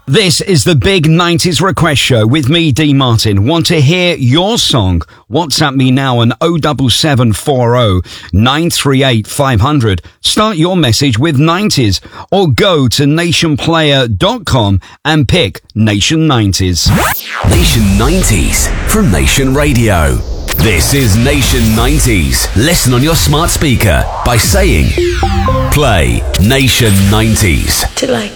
This is the Big 90s Request Show with me, D. Martin. Want to hear your song? WhatsApp me now on 07740 938 500. Start your message with 90s or go to nationplayer.com and pick Nation 90s. Nation 90s from Nation Radio. This is Nation 90s. Listen on your smart speaker by saying, play Nation 90s. To like